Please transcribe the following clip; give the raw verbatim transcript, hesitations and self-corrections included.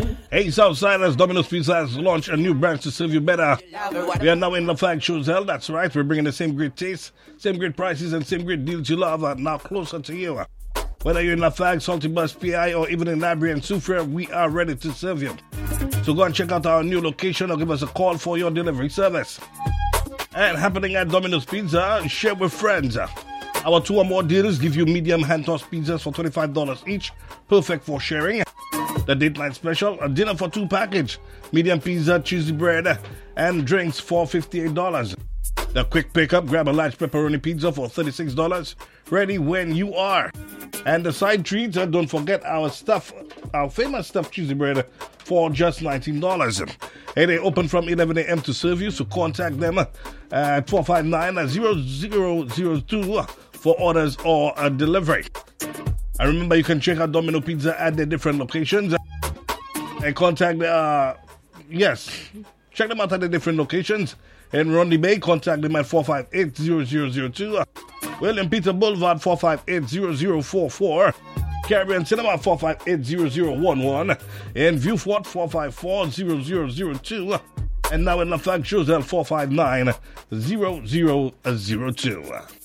Hey, Southsiders, Domino's Pizza has launched a new branch to serve you better. We are now in Lafayette Choiseul. That's right. We're bringing the same great taste, same great prices, and same great deals you love uh, now closer to you. Whether you're in Lafayette, Salty Bus, P I, or even in Labrie and Soufriere, we are ready to serve you. So go and check out our new location or give us a call for your delivery service. And happening at Domino's Pizza, share with friends. Our two or more deals give you medium hand-tossed pizzas for twenty-five dollars each, perfect for sharing. The date night special, a dinner for two package, medium pizza, cheesy bread, and drinks for fifty-eight dollars. The quick pickup, grab a large pepperoni pizza for thirty-six dollars, ready when you are. And the side treats, uh, don't forget our stuff, our famous stuffed cheesy bread for just nineteen dollars. Hey, they open from eleven a.m. to serve you, so contact them at four five nine, zero zero zero two for orders or a delivery. And remember, you can check out Domino Pizza at their different locations. And contact, uh, yes, check them out at the different locations. In Rondy Bay, contact them at four five eight, zero zero zero two. William Peter Boulevard, four five eight, zero zero four four. Caribbean Cinema, four five eight, zero zero one one. In Viewfort, four five four, zero zero zero two. And now in Lafayette Choiseul, four five nine, zero zero zero two.